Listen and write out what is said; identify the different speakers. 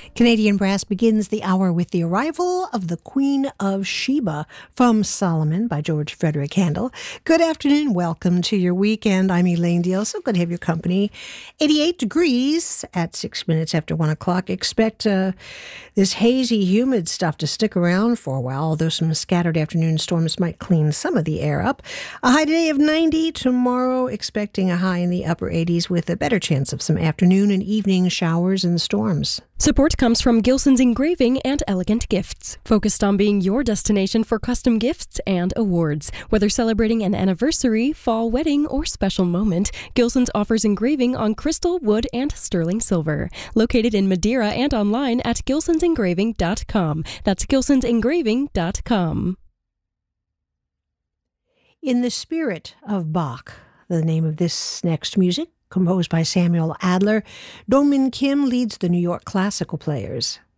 Speaker 1: Canadian Brass begins the hour with the arrival of the Queen of Sheba from Solomon by George Frederick Handel. Good afternoon. Welcome to your weekend. I'm Elaine Deal. So good to have your company. 88 degrees at 6 minutes after 1 o'clock. Expect this hazy, humid stuff to stick around for a while, although some scattered afternoon storms might clean some of the air up. A high today of 90. Tomorrow, expecting a high in the upper 80s with a better chance of some afternoon and evening showers and storms.
Speaker 2: Support comes from Gilson's Engraving and Elegant Gifts, focused on being your destination for custom gifts and awards. Whether celebrating an anniversary, fall wedding, or special moment, Gilson's offers engraving on crystal, wood, and sterling silver. Located in Madeira and online at gilsonsengraving.com. That's gilsonsengraving.com.
Speaker 1: In the Spirit of Bach, the name of this next music, composed by Samuel Adler. Dongmin Kim leads the New York Classical Players.